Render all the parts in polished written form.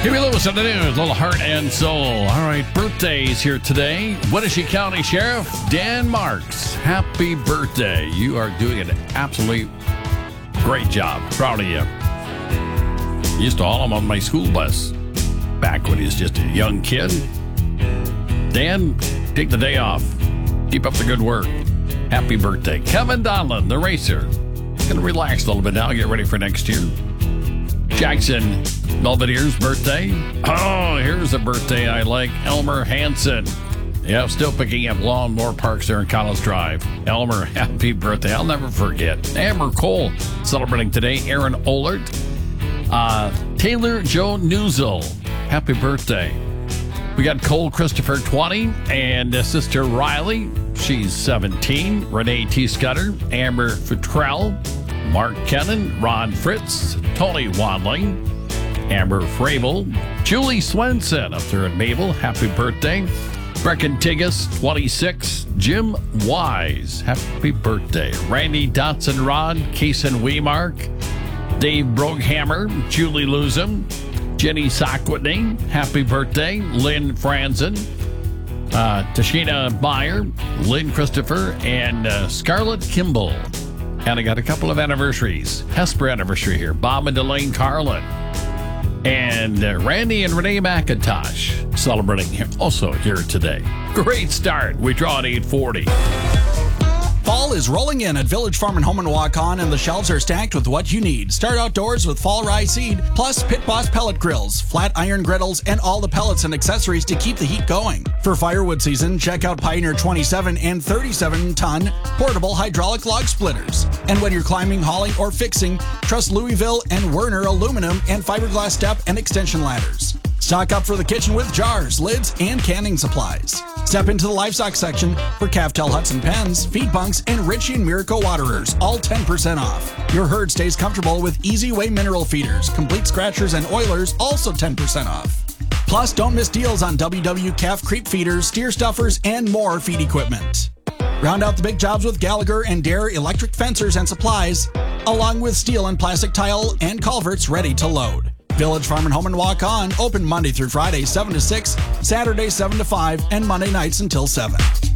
Here we listen to the news, little heart and soul. All right, birthdays here today. Winnebago County Sheriff Dan Marks. Happy birthday. You are doing an absolutely great job. Proud of you. Used to haul him on my school bus back when he was just a young kid. Dan, take the day off. Keep up the good work. Happy birthday. Kevin Donlin, the racer. Going to relax a little bit now, get ready for next year. Jackson Belvedere's birthday. Oh, here's a birthday I like. Elmer Hansen. Yeah, still picking up lawnmower parks there in College Drive. Elmer, happy birthday. I'll never forget. Amber Cole celebrating today. Aaron Ollert. Taylor Joe Newsel. Happy birthday. We got Cole Christopher 20 and sister Riley. She's 17. Renee T. Scudder. Amber Futrell. Mark Kennan. Ron Fritz. Tony Wadling. Amber Frabel. Julie Swenson up there at Mabel. Happy birthday. Brecken Tigas, 26. Jim Wise. Happy birthday. Randy Dotson Rod. Kason Weemark. Dave Broghammer. Julie Luzum. Jenny Sockwitney. Happy birthday. Lynn Franzen. Tashina Meyer. Lynn Christopher. And Scarlett Kimball. And I got a couple of anniversaries. Hesper anniversary here. Bob and Delane Carlin. And Randy and Renee McIntosh celebrating him also here today. Great start. We draw at 8:40. Fall is rolling in at Village Farm and Home in Waukon, and the shelves are stacked with what you need. Start outdoors with fall rye seed, plus Pit Boss pellet grills, flat iron griddles, and all the pellets and accessories to keep the heat going. For firewood season, check out Pioneer 27 and 37-ton portable hydraulic log splitters. And when you're climbing, hauling, or fixing, trust Louisville and Werner aluminum and fiberglass step and extension ladders. Stock up for the kitchen with jars, lids, and canning supplies. Step into the livestock section for Cavtel Hudson pens, feed bunks, and Ritchie and Miracle waterers, all 10% off. Your herd stays comfortable with Easy Way mineral feeders, complete scratchers, and oilers, also 10% off. Plus, don't miss deals on WW calf creep feeders, steer stuffers, and more feed equipment. Round out the big jobs with Gallagher and Dare electric fencers and supplies, along with steel and plastic tile and culverts ready to load. Village Farm and Home and Walk On, open Monday through Friday, 7 to 6, Saturday, 7 to 5, and Monday nights until 7.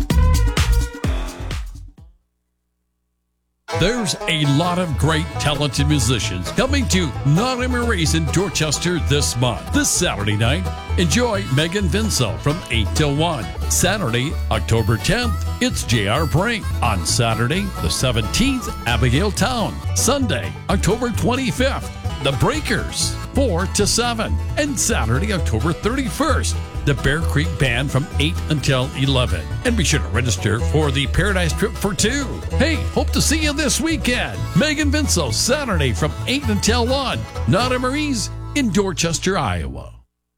There's a lot of great talented musicians coming to Not a Maurice in Dorchester this month. This Saturday night, enjoy Megan Vinsel from 8 till 1. Saturday, October 10th, it's J.R. Brink. On Saturday, the 17th, Abigail Town. Sunday, October 25th, The Breakers, 4 to 7. And Saturday, October 31st, the Bear Creek Band from 8 until 11. And be sure to register for the Paradise Trip for 2. Hey, hope to see you this weekend. Megan Vinsel, Saturday from 8 until 1. Nada Marie's in Dorchester, Iowa.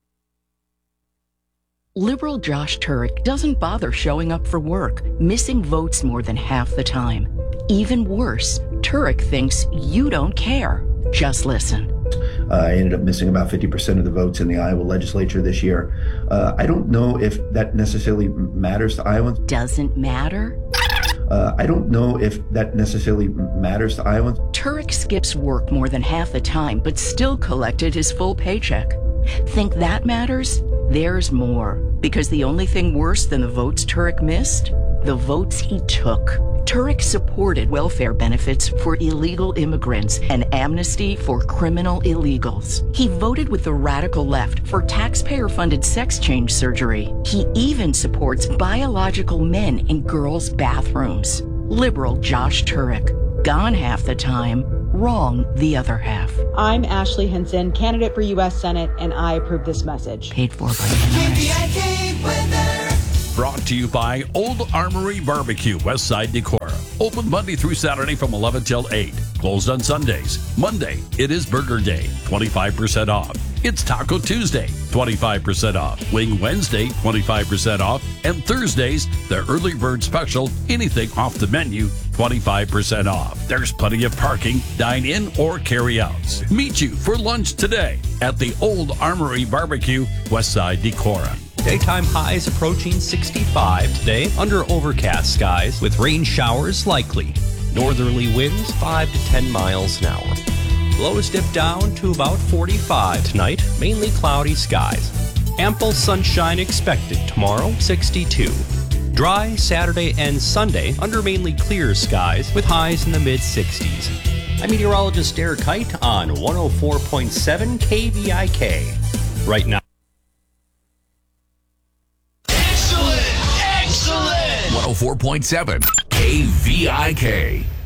Liberal Josh Turek doesn't bother showing up for work, missing votes more than half the time. Even worse, Turek thinks you don't care. Just listen. I ended up missing about 50% of the votes in the Iowa legislature this year. I don't know if that necessarily matters to Iowans. Doesn't matter? I don't know if that necessarily matters to Iowans. Turek skips work more than half the time, but still collected his full paycheck. Think that matters? There's more. Because the only thing worse than the votes Turek missed? The votes he took. Turek supported welfare benefits for illegal immigrants and amnesty for criminal illegals. He voted with the radical left for taxpayer-funded sex change surgery. He even supports biological men in girls' bathrooms. Liberal Josh Turek. Gone half the time, wrong the other half. I'm Ashley Hinson, candidate for U.S. Senate, and I approve this message. Paid for by NRS. Brought to you by Old Armory Barbecue, Westside Decorah. Open Monday through Saturday from 11 till 8. Closed on Sundays. Monday, it is Burger Day, 25% off. It's Taco Tuesday, 25% off. Wing Wednesday, 25% off. And Thursdays, the early bird special, anything off the menu, 25% off. There's plenty of parking, dine-in, or carry-outs. Meet you for lunch today at the Old Armory Barbecue, Westside Decorah. Daytime highs approaching 65 today under overcast skies with rain showers likely. Northerly winds 5 to 10 miles an hour. Lows dip down to about 45 tonight, mainly cloudy skies. Ample sunshine expected tomorrow, 62. Dry Saturday and Sunday under mainly clear skies with highs in the mid-60s. I'm meteorologist Derek Kite on 104.7 KVIK. Right now. Excellent! 104.7 KVIK.